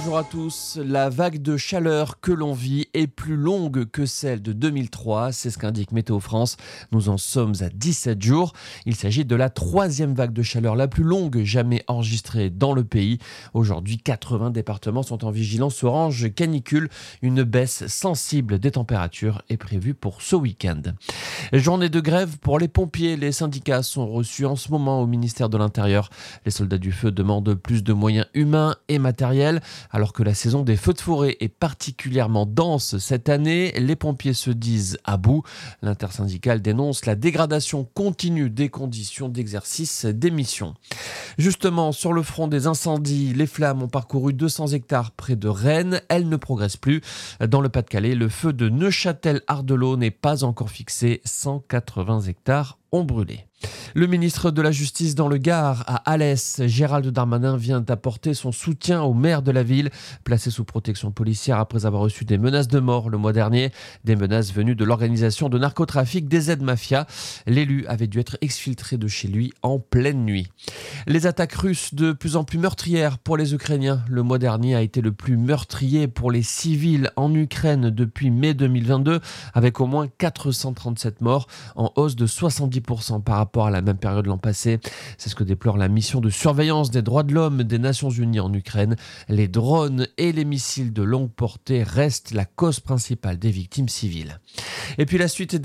bonjour à tous. La vague de chaleur que l'on vit est plus longue que celle de 2003, c'est ce qu'indique Météo France. Nous en sommes à 17 jours. Il s'agit de la troisième vague de chaleur la plus longue jamais enregistrée dans le pays. Aujourd'hui, 80 départements sont en vigilance orange canicule. Une baisse sensible des températures est prévue pour ce week-end. Journée de grève pour les pompiers. Les syndicats sont reçus en ce moment au ministère de l'Intérieur. Les soldats du feu demandent plus de moyens humains et matériels. Alors que la saison des feux de forêt est particulièrement dense cette année, les pompiers se disent à bout. L'intersyndicale dénonce la dégradation continue des conditions d'exercice des missions. Justement, sur le front des incendies, les flammes ont parcouru 200 hectares près de Rennes. Elles ne progressent plus. Dans le Pas-de-Calais, le feu de Neuchâtel-Ardelot n'est pas encore fixé. 180 hectares ont brûlé. Le ministre de la Justice dans le Gard, à Alès, Gérald Darmanin vient d'apporter son soutien au maire de la ville, placé sous protection policière après avoir reçu des menaces de mort le mois dernier. Des menaces venues de l'organisation de narcotrafic des Z-Mafia. L'élu avait dû être exfiltré de chez lui en pleine nuit. Les attaques russes de plus en plus meurtrières pour les Ukrainiens. Le mois dernier a été le plus meurtrier pour les civils en Ukraine depuis mai 2022, avec au moins 437 morts, en hausse de 70% par rapport à la même période l'an passé. C'est ce que déplore la mission de surveillance des droits de l'homme des Nations Unies en Ukraine. Les drones et les missiles de longue portée restent la cause principale des victimes civiles. Et puis la suite